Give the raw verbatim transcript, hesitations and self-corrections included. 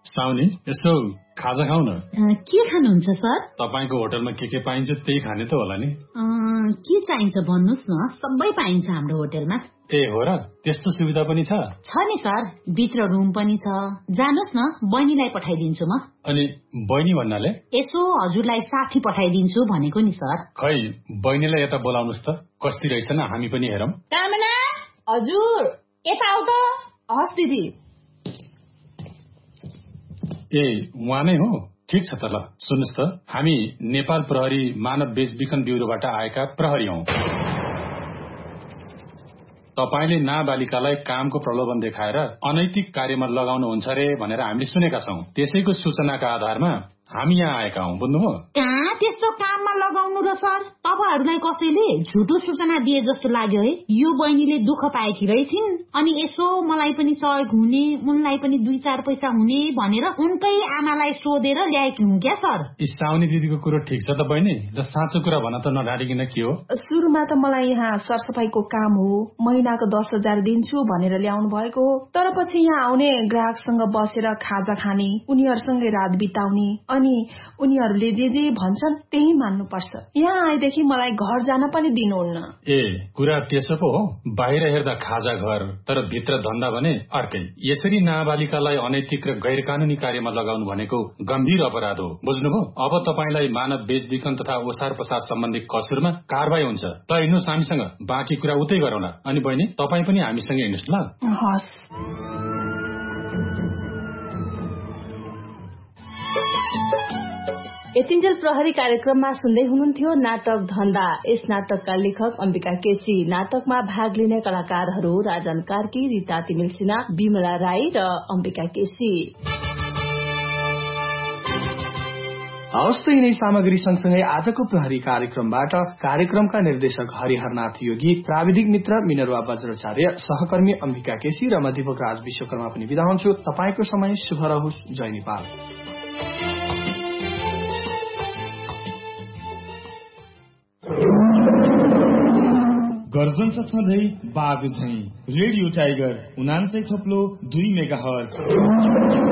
साउनी यसो खाजा खाऊ न। के खानुहुन्छ सर? तपाईको होटलमा के के पाइन्छ त्यही खाने त होला नि। के चाहिन्छ भन्नुस् न, सबै पाइन्छ हाम्रो होटलमा। ए हो र, त्यस्तो सुविधा पनि छ? छ नि सर, भित्र रुम पनि छ। जानुस् न, बहिनीलाई पठाइदिन्छु म। अनि बहिनी भन्नाले? यसो हजुरलाई साथी पठाइदिन्छु भनेको नि सर। खै बहिनीलाई यता बोलाउनुस् त, कस्ती रहेछ न हामी पनि हेरौँ। कामना हजुर यता आउ त। हस् दिदी। ए उहाँ नै हो, ठिक छ त ल। सुन्नुस् त, हामी नेपाल प्रहरी मानव बेचबिखन ब्युरोबाट आएका प्रहरी हौ। तपाईले नाबालिकालाई कामको प्रलोभन देखाएर अनैतिक कार्यमा लगाउनुहुन्छ रे भनेर हामीले सुनेका छौं। त्यसैको सूचनाका आधारमा हामी यहाँ आएका हौ, बुझ्नुभयो? कहाँ त्यस्तो काममा लगाउनु र सर? तपाईहरुलाई कसैले झुटो सूचना दिए जस्तो लाग्यो है। यो बहिनीले दुःख पाएकी रहिछिन्, अनि यसो मलाई पनि सहयोग हुने, उनलाई पनि दुई चार पैसा हुने भनेर उनकै आमालाई सोधेर ल्याएकी हुँ क्या सर। साउनी दिदीको कुरो ठिक छ त बहिनी, र साँचो कुरा भन त नढाडिकिन के हो? सुरुमा त मलाई यहाँ सरसफाईको काम हो, महिनाको दस हजार दिन्छु भनेर ल्याउनु भएको हो। तर पछि यहाँ आउने ग्राहकसँग बसेर खाजा खाने, उनीहरूसँगै रात बिताउने, अनि उनीहरूले जे जे भन्छन् त्यही मान्नु पर्छ। यहाँ आएदेखि मलाई घर जान पनि दिनुहुन्न। ए कुरा त्यसो पो हो? बाहिर हेर्दा खाजा घर, तर भित्र धन्दा भने अर्कै। यसरी नाबालिकालाई अनैतिक र गैर कानूनी कार्यमा लगाउनु भनेको गम्भीर अपराध हो, बुझ्नुभयो? अब तपाईलाई मानव बेचबिखन तथा ओसार पसार सम्बन्धी कसुरमा कारबाही हुन्छ। त हिँड्नुस् हामीसँग, बाँकी कुरा उतै गरौँला। अनि बहिनी तपाई पनि हामीसँग हिँड्नुस् ल। हस्। यतिन्जेल प्रहरी कार्यक्रममा सुन्दै हुनुहुन्थ्यो नाटक धन्दा। यस नाटकका लेखक अम्बिका केसी, नाटकमा भाग लिने कलाकारहरू राजन कार्की, रिता तिमिल सिन्हा, विमला राई र अम्बिका केसी। हवस् त यिनै सामग्री सँगसँगै आजको प्रहरी कार्यक्रमबाट कार्यक्रमका निर्देशक हरिहरनाथ योगी, प्राविधिक मित्र मिनरुवा वज्राचार्य, सहकर्मी अम्बिका केसी र म दीपक राज विश्वकर्मा पनि बिदा हुन्छु। तपाईको समय शुभ रहोस्। जय नेपाल। गर्जन सधैँ बाघ झैं रेडियो टाइगर उनान्सय थप्लो दुई मेगा हर्ज।